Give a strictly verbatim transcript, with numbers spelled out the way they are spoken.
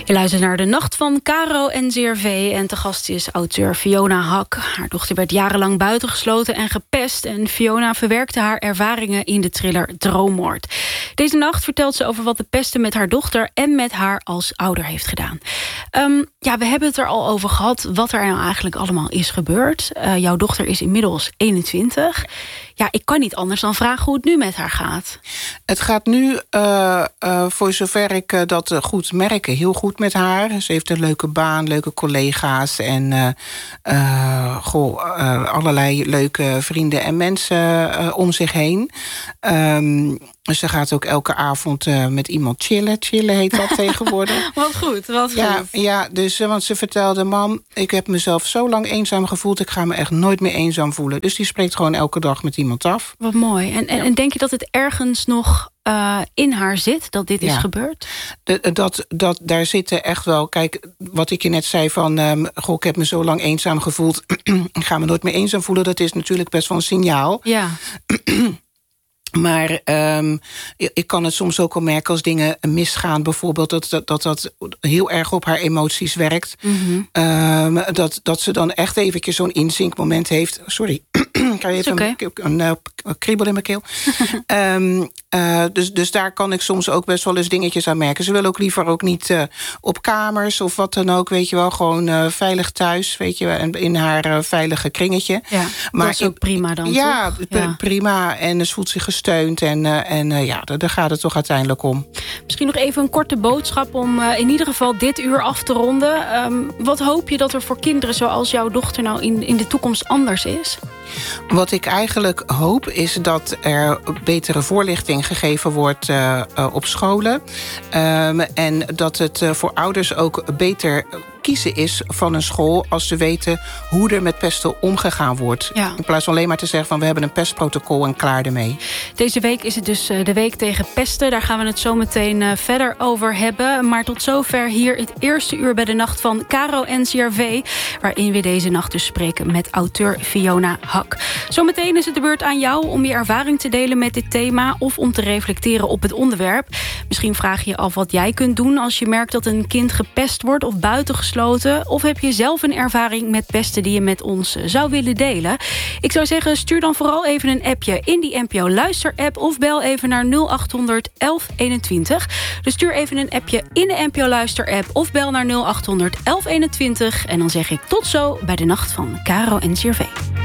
Je luistert naar de Nacht van Caro en N C R V. En te gast is auteur Fiona Hak. Haar dochter werd jarenlang buitengesloten en gepest. En Fiona verwerkte haar ervaringen in de thriller Droommoord. Deze nacht vertelt ze over wat de pesten met haar dochter en met haar als ouder heeft gedaan. Um, ja, we hebben het er al over gehad wat er nou eigenlijk allemaal is gebeurd. Uh, jouw dochter is inmiddels eenentwintig. Ja, ik kan niet anders dan vragen hoe het nu met haar gaat. Het gaat nu, uh, uh, voor zover ik uh, dat uh, goed merk, heel goed met haar. Ze heeft een leuke baan, leuke collega's en uh, uh, goh, uh, allerlei leuke vrienden en mensen uh, om zich heen. Um, ze gaat ook elke avond uh, met iemand chillen. Chillen heet dat tegenwoordig. Wat goed, wat ja, goed. Ja, dus, uh, want ze vertelde, mam, ik heb mezelf zo lang eenzaam gevoeld. Ik ga me echt nooit meer eenzaam voelen. Dus die spreekt gewoon elke dag met iemand af. Wat mooi. En, en, ja. en denk je dat het ergens nog uh, in haar zit, dat dit ja. is gebeurd? De, dat, dat, daar zitten echt wel, kijk, wat ik je net zei van, um, goh, ik heb me zo lang eenzaam gevoeld. Ik ga me nooit meer eenzaam voelen. Dat is natuurlijk best wel een signaal. Ja. Maar um, ik kan het soms ook al merken als dingen misgaan. Bijvoorbeeld dat dat, dat, dat heel erg op haar emoties werkt. Mm-hmm. Um, dat, dat ze dan echt eventjes zo'n inzinkmoment heeft. Sorry, ik heb even okay. een, een, een, een kriebel in mijn keel. um, uh, dus, dus daar kan ik soms ook best wel eens dingetjes aan merken. Ze wil ook liever ook niet uh, op kamers of wat dan ook. Weet je wel, gewoon uh, veilig thuis. Weet je, en in haar uh, veilige kringetje. Ja, maar dat is ook prima dan, ja, toch? Ja, prima. En ze voelt zich gesteund. En, uh, en uh, ja, daar gaat het toch uiteindelijk om. Misschien nog even een korte boodschap om uh, in ieder geval dit uur af te ronden. Um, wat hoop je dat er voor kinderen zoals jouw dochter nou in, in de toekomst anders is? Wat ik eigenlijk hoop is dat er betere voorlichting gegeven wordt uh, uh, op scholen. Um, en dat het uh, voor ouders ook beter kiezen is van een school als ze weten hoe er met pesten omgegaan wordt. Ja. In plaats van alleen maar te zeggen van we hebben een pestprotocol en klaar ermee. Deze week is het dus de week tegen pesten. Daar gaan we het zo meteen uh, verder over hebben. Maar tot zover hier het eerste uur bij de Nacht van Caro en N C R V. Waarin we deze nacht dus spreken met auteur Fiona Hak. Zometeen is het de beurt aan jou om je ervaring te delen met dit thema of om te reflecteren op het onderwerp. Misschien vraag je je af wat jij kunt doen als je merkt dat een kind gepest wordt of buitengesloten. Of heb je zelf een ervaring met pesten die je met ons zou willen delen? Ik zou zeggen, stuur dan vooral even een appje in die N P O Luister-app of bel even naar nul acht honderd elf eenentwintig. Dus stuur even een appje in de N P O Luister-app of bel naar nul acht honderd elf eenentwintig. En dan zeg ik tot zo bij de Nacht van Caro en N C R V.